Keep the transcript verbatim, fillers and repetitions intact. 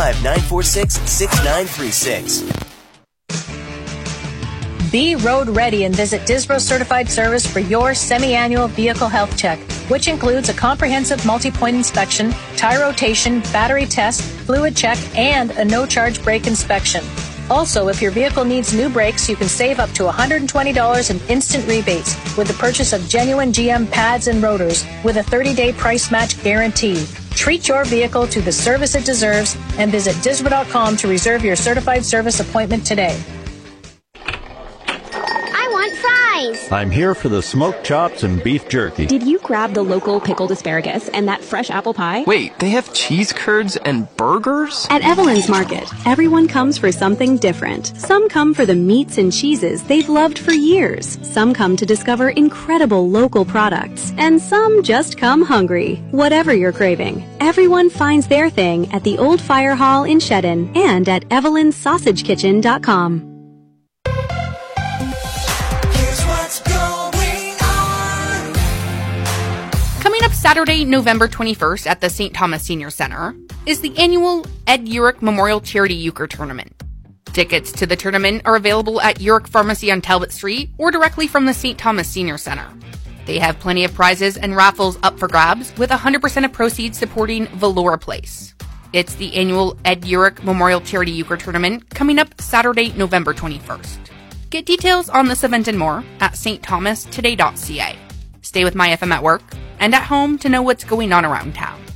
five, nine four six, six nine three six. Be road ready and visit Disbro Certified Service for your semi-annual vehicle health check, which includes a comprehensive multi-point inspection, tire rotation, battery test, fluid check, and a no-charge brake inspection. Also, if your vehicle needs new brakes, you can save up to one hundred twenty dollars in instant rebates with the purchase of genuine G M pads and rotors with a thirty-day price match guarantee. Treat your vehicle to the service it deserves and visit Disbro dot com to reserve your certified service appointment today. Fries. I'm here for the smoked chops and beef jerky. Did you grab the local pickled asparagus and that fresh apple pie? Wait, they have cheese curds and burgers? At Evelyn's Market, everyone comes for something different. Some come for the meats and cheeses they've loved for years. Some come to discover incredible local products. And some just come hungry. Whatever you're craving, everyone finds their thing at the Old Fire Hall in Shedden and at evelyns sausage kitchen dot com. Coming up Saturday, November twenty-first at the Saint Thomas Senior Center is the annual Ed Urick Memorial Charity Euchre Tournament. Tickets to the tournament are available at Urick Pharmacy on Talbot Street or directly from the Saint Thomas Senior Center. They have plenty of prizes and raffles up for grabs with one hundred percent of proceeds supporting Valora Place. It's the annual Ed Urick Memorial Charity Euchre Tournament coming up Saturday, November twenty-first. Get details on this event and more at s t thomas today dot c a. Stay with My F M at work and at home to know what's going on around town.